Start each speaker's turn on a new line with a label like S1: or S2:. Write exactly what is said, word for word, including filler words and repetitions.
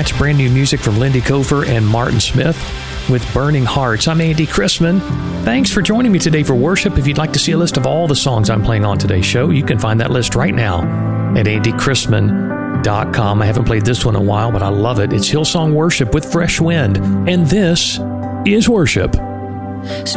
S1: That's brand new music from Lindy Cofer and Martin Smith with Burning Hearts. I'm Andy Chrisman. Thanks for joining me today for worship. If you'd like to see a list of all the songs I'm playing on today's show, you can find that list right now at andy chrisman dot com. I haven't played this one in a while, but I love it. It's Hillsong Worship with Fresh Wind, and this is worship.